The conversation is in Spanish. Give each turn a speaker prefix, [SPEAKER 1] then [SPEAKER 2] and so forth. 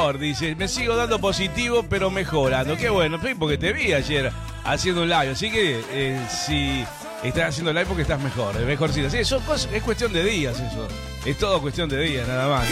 [SPEAKER 1] mejor, dice. Me sigo dando positivo, pero mejorando. Qué bueno, porque te vi ayer haciendo un live. Así que si estás haciendo live porque estás mejor, mejorcito. Sí, es cuestión de días eso. Es todo cuestión de días, nada más.